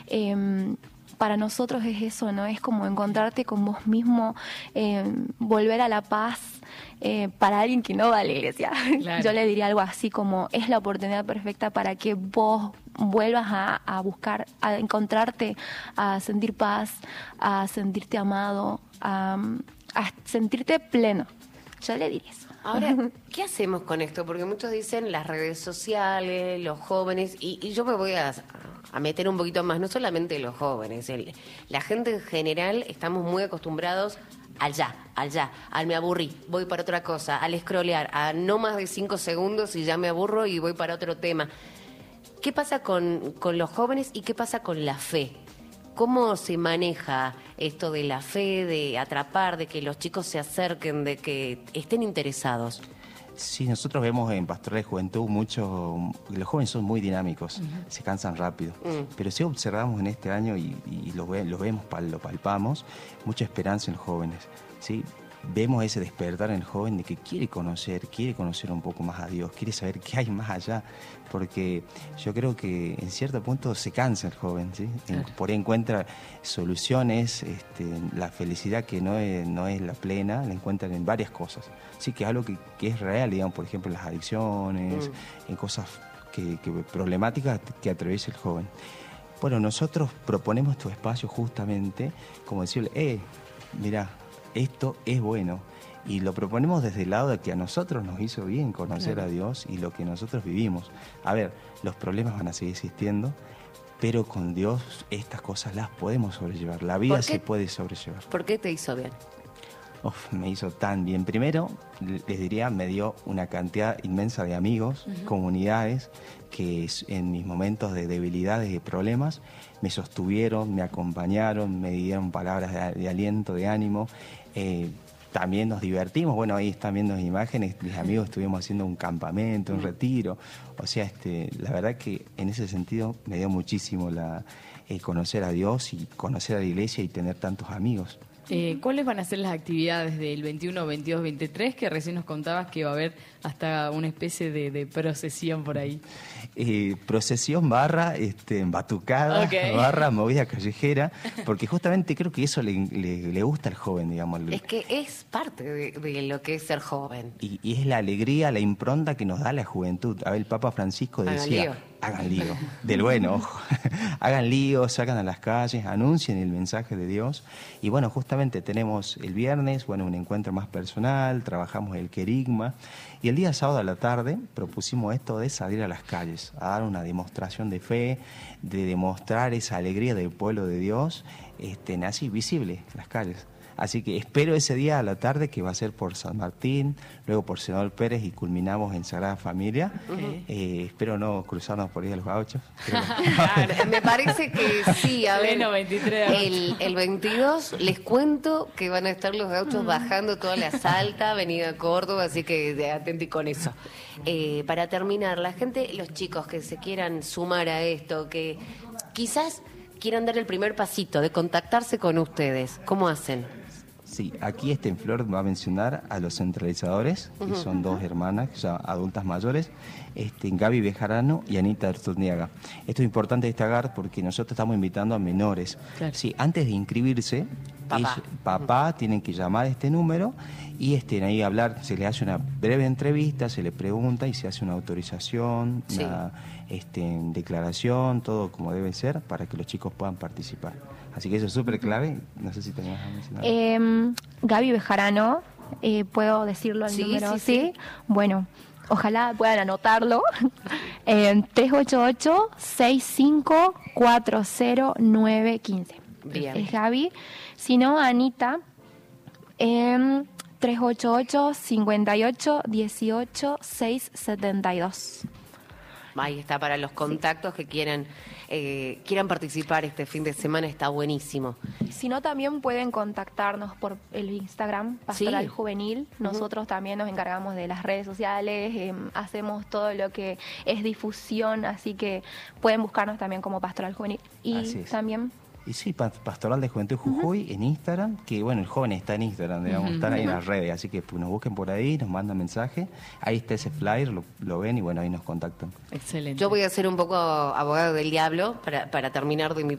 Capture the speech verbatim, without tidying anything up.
eh, para nosotros es eso, ¿no? Es como encontrarte con vos mismo, eh, volver a la paz. Eh, para alguien que no va a la iglesia, claro. Yo le diría algo así como, es la oportunidad perfecta para que vos vuelvas a, a buscar, a encontrarte, a sentir paz, a sentirte amado, a, a sentirte pleno. Yo le diría eso. Ahora, ¿qué hacemos con esto? Porque muchos dicen las redes sociales, los jóvenes, y, y yo me voy a, a meter un poquito más, no solamente los jóvenes, el, la gente en general estamos muy acostumbrados al ya, al ya, al me aburrí, voy para otra cosa, al scrollear, a no más de cinco segundos y ya me aburro y voy para otro tema. ¿Qué pasa con, con los jóvenes y qué pasa con la fe? ¿Cómo se maneja esto de la fe, de atrapar, de que los chicos se acerquen, de que estén interesados? Sí, nosotros vemos en Pastoral de Juventud mucho, los jóvenes son muy dinámicos, uh-huh. se cansan rápido, uh-huh. pero sí observamos en este año y, y lo, ve, lo vemos, lo palpamos, mucha esperanza en los jóvenes, ¿sí? Vemos ese despertar en el joven de que quiere conocer, quiere conocer un poco más a Dios, quiere saber qué hay más allá, porque yo creo que en cierto punto se cansa el joven, ¿sí? Claro. Por ahí encuentra soluciones, este, la felicidad que no es, no es la plena, la encuentran en varias cosas, sí, que es algo que, que es real, digamos, por ejemplo, las adicciones, mm. en cosas que, que, problemáticas que atraviesa el joven. Bueno, nosotros proponemos tu espacio justamente como decirle, eh, mirá, esto es bueno, y lo proponemos desde el lado de que a nosotros nos hizo bien conocer claro. a Dios y lo que nosotros vivimos. A ver, los problemas van a seguir existiendo, pero con Dios estas cosas las podemos sobrellevar. La vida se puede sobrellevar. ¿Por qué te hizo bien? Uf, me hizo tan bien. Primero, les diría, me dio una cantidad inmensa de amigos, uh-huh. comunidades, que en mis momentos de debilidades y de problemas me sostuvieron, me acompañaron, me dieron palabras de, de aliento, de ánimo. Eh, también nos divertimos, bueno, ahí están viendo las imágenes, mis amigos estuvimos haciendo un campamento, un retiro, o sea, este, la verdad que en ese sentido me dio muchísimo la, eh, conocer a Dios y conocer a la iglesia y tener tantos amigos. Eh, ¿Cuáles van a ser las actividades del veintiuno, veintidós, veintitrés? Que recién nos contabas que va a haber hasta una especie de, de procesión por ahí. Eh, procesión barra este, batucada, okay. barra movida callejera, porque justamente creo que eso le, le, le gusta al joven, digamos. Es que es parte de, de lo que es ser joven. Y, y es la alegría, la impronta que nos da la juventud. A ver, el Papa Francisco decía... Hagan lío, del bueno, ojo. Hagan lío, salgan a las calles, anuncien el mensaje de Dios. Y bueno, justamente tenemos el viernes, bueno, un encuentro más personal, trabajamos el querigma. Y el día sábado a la tarde propusimos esto de salir a las calles, a dar una demostración de fe, de demostrar esa alegría del pueblo de Dios, este, así visible, las calles. Así que espero ese día a la tarde, que va a ser por San Martín, luego por Senador Pérez y culminamos en Sagrada Familia. Uh-huh. eh, espero no cruzarnos por ahí a los gauchos. Me parece que sí. A ver, veintitrés. El, el veintidós les cuento que van a estar los gauchos bajando toda la Salta, Avenida Córdoba, así que atenti con eso. Eh, para terminar, la gente, los chicos que se quieran sumar a esto, que quizás quieran dar el primer pasito de contactarse con ustedes, ¿cómo hacen? Sí, aquí este en Flor va a mencionar a los centralizadores, que uh-huh. son dos hermanas, ya adultas mayores, este, Gaby Bejarano y Anita Arturniaga. Esto es importante destacar porque nosotros estamos invitando a menores. Claro. Sí, antes de inscribirse, papá, ellos, papá uh-huh. tienen que llamar a este número y este, ahí hablar, se le hace una breve entrevista, se le pregunta y se hace una autorización, sí. una este, declaración, todo como debe ser, para que los chicos puedan participar. Así que eso es súper clave. No sé si te vas a mencionar. Eh, Gaby Bejarano, eh, ¿puedo decirlo el sí, número? Sí, sí. ¿Sí? Bueno, ojalá puedan anotarlo. eh, tres ocho ocho, seis cinco cuatro cero nueve uno cinco. Bien. Es Gaby. Si no, Anita, eh, tres ocho ocho, cinco ocho, uno ocho, seis siete dos. Ahí está, para los contactos sí. que quieran eh, quieran participar este fin de semana, está buenísimo. Si no, también pueden contactarnos por el Instagram, Pastoral sí. Juvenil. Nosotros uh-huh. también nos encargamos de las redes sociales, eh, hacemos todo lo que es difusión, así que pueden buscarnos también como Pastoral Juvenil. Y también... Y sí, Pastoral de Juventud Jujuy uh-huh. en Instagram, que bueno, el joven está en Instagram, digamos, uh-huh. están ahí en las redes, así que pues, nos busquen por ahí, nos mandan mensaje, ahí está ese flyer, lo, lo ven y bueno, ahí nos contactan. Excelente. Yo voy a ser un poco abogado del diablo para, para terminar de mi